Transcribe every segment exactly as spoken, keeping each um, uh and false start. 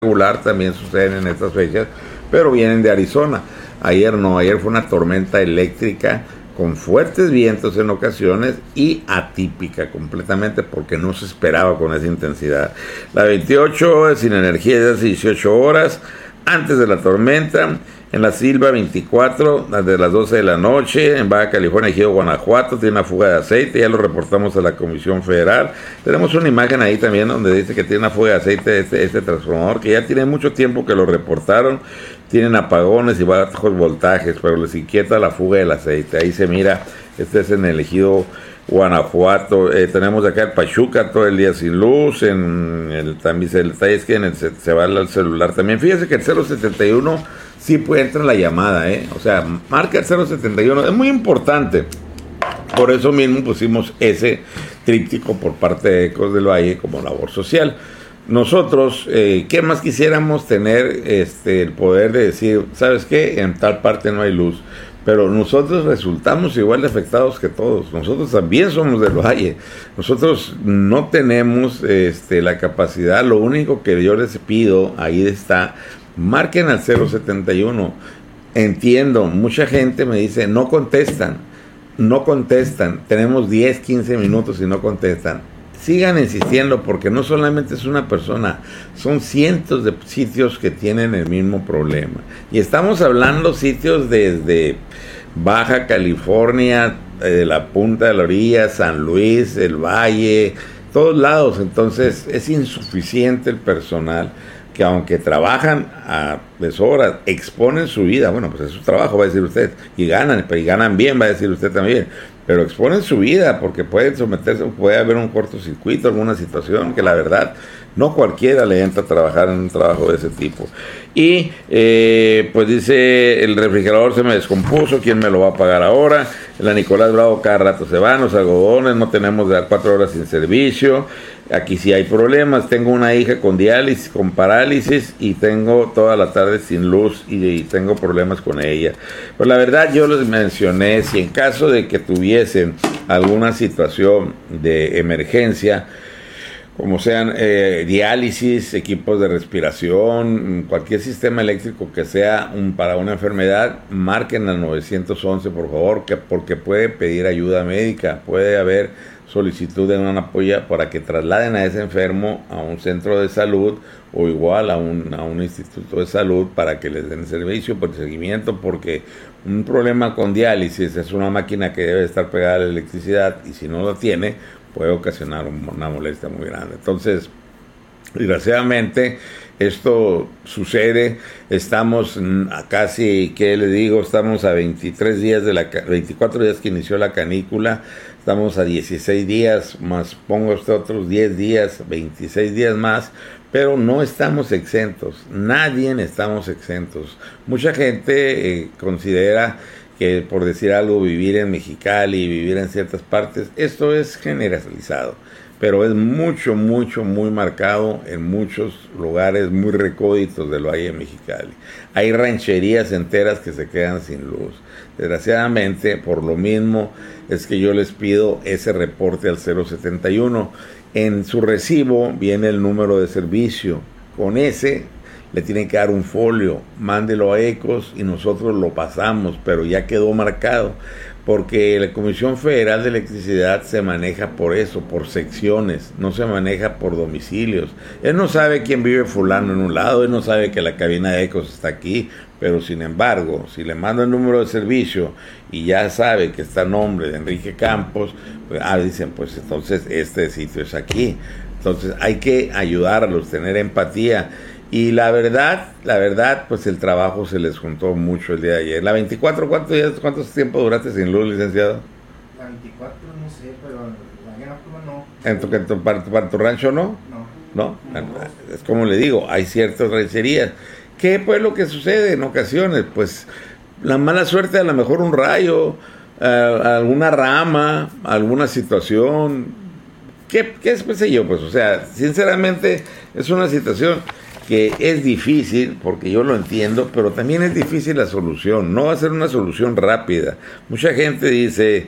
regular también suceden en estas fechas, pero vienen de Arizona. Ayer no, ayer fue una tormenta eléctrica con fuertes vientos en ocasiones y atípica completamente porque no se esperaba con esa intensidad. La veintiocho sin energía desde hace dieciocho horas antes de la tormenta. En la Silva veinticuatro, desde las doce de la noche, en Baja California, Ejido, Guanajuato, tiene una fuga de aceite, ya lo reportamos a la Comisión Federal. Tenemos una imagen ahí también donde dice que tiene una fuga de aceite este, este transformador, que ya tiene mucho tiempo que lo reportaron, tienen apagones y bajos voltajes, pero les inquieta la fuga del aceite. Ahí se mira, este es en el Ejido, Guanajuato. Eh, tenemos acá el Pachuca todo el día sin luz. En el, también el detalle es que en el, se, se va el celular también. Fíjese que el cero setenta y uno sí puede entrar la llamada, ¿eh? O sea, marca el cero setenta y uno, es muy importante. Por eso mismo pusimos ese tríptico por parte de Ecos del Valle como labor social. Nosotros, eh, ¿qué más quisiéramos tener este, el poder de decir, ¿sabes qué? En tal parte no hay luz. Pero nosotros resultamos igual de afectados que todos. Nosotros también somos del Valle. Nosotros no tenemos este, la capacidad. Lo único que yo les pido, ahí está, marquen al cero setenta y uno. Entiendo, mucha gente me dice, no contestan, no contestan. Tenemos diez, quince minutos y no contestan. Sigan insistiendo porque no solamente es una persona, son cientos de sitios que tienen el mismo problema. Y estamos hablando sitios desde Baja California, de la punta de la orilla, San Luis, el Valle, todos lados. Entonces es insuficiente el personal que aunque trabajan a deshoras, exponen su vida, bueno, pues es su trabajo, va a decir usted, y ganan, y ganan bien, va a decir usted también, pero exponen su vida porque pueden someterse, puede haber un cortocircuito, alguna situación que la verdad no cualquiera le entra a trabajar en un trabajo de ese tipo. Y eh, pues dice, el refrigerador se me descompuso, ¿quién me lo va a pagar ahora? La Nicolás Bravo cada rato se van, los algodones, no tenemos de cuatro horas sin servicio. Aquí sí hay problemas, tengo una hija con diálisis, con parálisis y tengo toda la tarde sin luz y, y tengo problemas con ella. Pues la verdad yo les mencioné, si en caso de que tuviesen alguna situación de emergencia, como sean eh, diálisis, equipos de respiración, cualquier sistema eléctrico que sea un, para una enfermedad, marquen al nueve once por favor, que, porque puede pedir ayuda médica, puede haber solicitud de una apoyo para que trasladen a ese enfermo a un centro de salud o igual a un, a un instituto de salud para que les den servicio por seguimiento, porque un problema con diálisis es una máquina que debe estar pegada a la electricidad y si no lo tiene puede ocasionar una molestia muy grande. Entonces, desgraciadamente, esto sucede, estamos a casi, ¿qué le digo? Estamos a veintitrés días de la, veinticuatro días que inició la canícula, estamos a dieciséis días, más pongo usted otros diez días, veintiséis días más, pero no estamos exentos, nadie estamos exentos. Mucha gente eh, considera que, por decir algo, vivir en Mexicali, vivir en ciertas partes, esto es generalizado, pero es mucho, mucho, muy marcado en muchos lugares muy recónditos del Valle de Mexicali. Hay rancherías enteras que se quedan sin luz. Desgraciadamente, por lo mismo, es que yo les pido ese reporte al cero setenta y uno. En su recibo viene el número de servicio. Con ese le tienen que dar un folio, mándelo a Ecos y nosotros lo pasamos, pero ya quedó marcado, porque la Comisión Federal de Electricidad se maneja por eso, por secciones, no se maneja por domicilios. Él no sabe quién vive fulano en un lado, él no sabe que la cabina de Ecos está aquí, pero sin embargo, si le manda el número de servicio y ya sabe que está a nombre de Enrique Campos, pues, ah, dicen, pues entonces este sitio es aquí. Entonces hay que ayudarlos, tener empatía. Y la verdad, la verdad, pues el trabajo se les juntó mucho el día de ayer. La veinticuatro, ¿cuánto, días, ¿cuánto tiempo duraste sin luz, licenciado? La veinticuatro, no sé, pero la Guerra no. ¿En tu, en tu, para, para tu rancho no? No. ¿No? No. Es como le digo, hay ciertas rancherías. ¿Qué pues lo que sucede en ocasiones? Pues la mala suerte, a lo mejor un rayo, uh, alguna rama, alguna situación. ¿Qué, qué es, pues sé yo? Pues, o sea, sinceramente es una situación que es difícil, porque yo lo entiendo, pero también es difícil la solución, no va a ser una solución rápida. Mucha gente dice,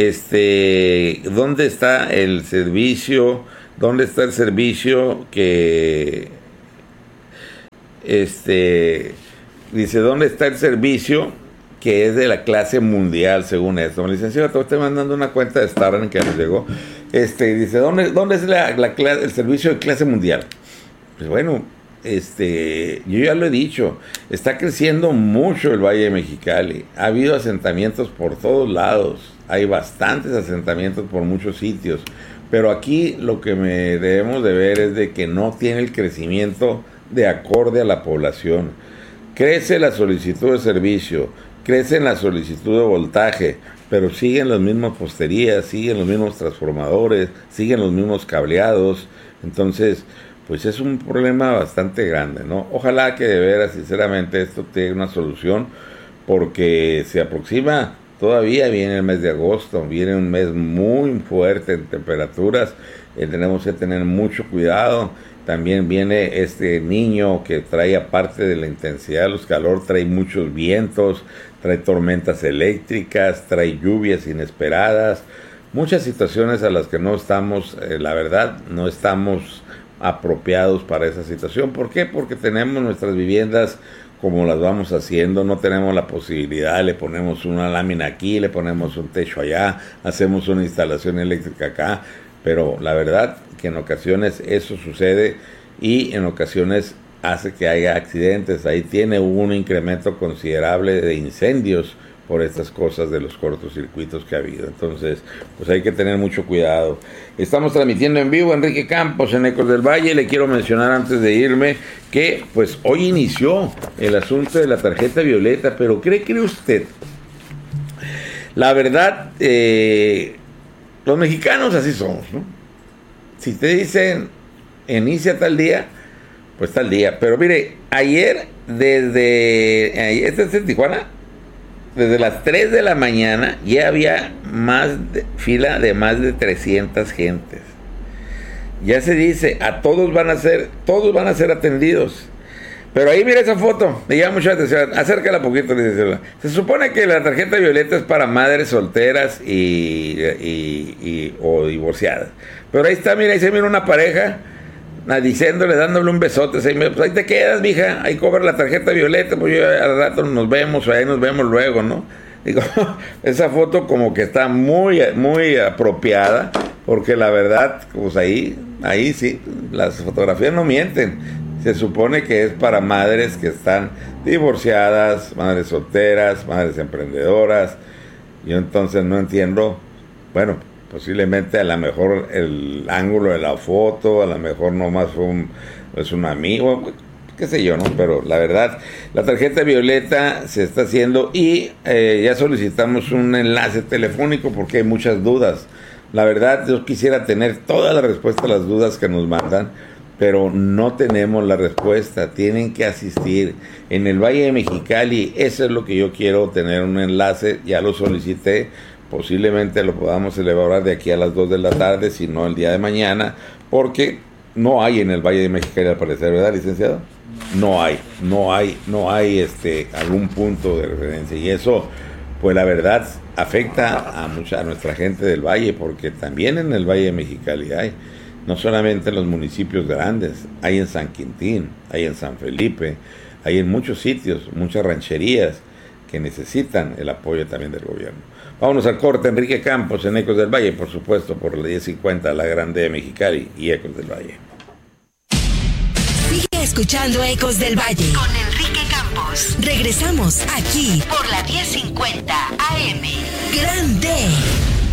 este, ¿dónde está el servicio? ¿Dónde está el servicio que este, dice, ¿dónde está el servicio que es de la clase mundial, según esto? Licenciado, te estoy mandando una cuenta de Starlink que nos llegó. Este, dice, ¿dónde, dónde es la, la clase, el servicio de clase mundial? Pues bueno, este, yo ya lo he dicho, está creciendo mucho el Valle de Mexicali. Ha habido asentamientos por todos lados, hay bastantes asentamientos por muchos sitios, pero aquí lo que me debemos de ver es de que no tiene el crecimiento de acorde a la población. Crece la solicitud de servicio, crece la solicitud de voltaje, pero siguen las mismas posterías, siguen los mismos transformadores, siguen los mismos cableados. Entonces, pues es un problema bastante grande, ¿no? Ojalá que de veras, sinceramente, esto tenga una solución, porque se aproxima, todavía viene el mes de agosto, viene un mes muy fuerte en temperaturas, eh, tenemos que tener mucho cuidado. También viene este niño que trae, aparte de la intensidad de los calor, trae muchos vientos, trae tormentas eléctricas, trae lluvias inesperadas, muchas situaciones a las que no estamos, eh, la verdad, no estamos apropiados para esa situación. ¿Por qué? Porque tenemos nuestras viviendas como las vamos haciendo, no tenemos la posibilidad, le ponemos una lámina aquí, le ponemos un techo allá, hacemos una instalación eléctrica acá, pero la verdad que en ocasiones eso sucede y en ocasiones hace que haya accidentes. Ahí tiene un incremento considerable de incendios por estas cosas de los cortocircuitos que ha habido. Entonces, pues hay que tener mucho cuidado. Estamos transmitiendo en vivo Enrique Campos en Ecos del Valle. Le quiero mencionar antes de irme que pues hoy inició el asunto de la tarjeta violeta, pero ¿cree, cree usted? La verdad, eh, los mexicanos así somos, ¿no? Si te dicen inicia tal día, pues tal día. Pero mire, ayer desde, este es en Tijuana, desde las tres de la mañana ya había más de, fila de más de trescientas gentes. Ya se dice, a todos van a ser, todos van a ser atendidos. Pero ahí mira esa foto, me llama mucha atención, acércala poquito, dice. Se supone que la tarjeta violeta es para madres solteras y, y, y o divorciadas. Pero ahí está, mira, ahí se mira una pareja diciéndole, dándole un besote, se, pues ahí te quedas, mija, ahí cobra la tarjeta violeta, pues yo, al rato nos vemos, o ahí nos vemos luego, ¿no? Digo, esa foto como que está muy, muy apropiada, porque la verdad, pues ahí, ahí sí, las fotografías no mienten. Se supone que es para madres que están divorciadas, madres solteras, madres emprendedoras. Yo entonces no entiendo, bueno, posiblemente a lo mejor el ángulo de la foto, a lo mejor nomás fue un, es un amigo, qué sé yo, ¿no? Pero la verdad, la tarjeta violeta se está haciendo y eh, ya solicitamos un enlace telefónico porque hay muchas dudas. La verdad, yo quisiera tener toda la respuesta a las dudas que nos mandan, pero no tenemos la respuesta. Tienen que asistir en el Valle de Mexicali. Eso es lo que yo quiero, tener un enlace. Ya lo solicité, posiblemente lo podamos celebrar de aquí a las dos de la tarde, si no el día de mañana, porque no hay en el Valle de Mexicali al parecer, ¿verdad, licenciado? No hay, no hay, no hay este algún punto de referencia, y eso, pues la verdad, afecta a mucha a nuestra gente del Valle, porque también en el Valle de Mexicali hay, no solamente en los municipios grandes, hay en San Quintín, hay en San Felipe, hay en muchos sitios, muchas rancherías que necesitan el apoyo también del gobierno. Vámonos al corte. Enrique Campos en Ecos del Valle, por supuesto, por la diez cincuenta, La Grande de Mexicali y Ecos del Valle. Sigue escuchando Ecos del Valle con Enrique Campos. Regresamos aquí por la diez cincuenta A M. Grande.